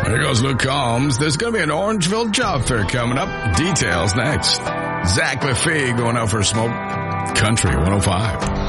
There goes Luke Combs. There's going to be an Orangeville job fair coming up. Details next. Zach Lafee going out for a smoke. Country 105.